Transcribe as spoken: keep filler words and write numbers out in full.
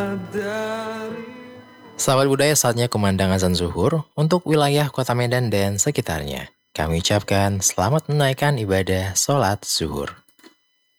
Sahabat budaya, saatnya kumandang azan zuhur untuk wilayah Kota Medan dan sekitarnya. Kami ucapkan selamat menunaikan ibadah sholat zuhur.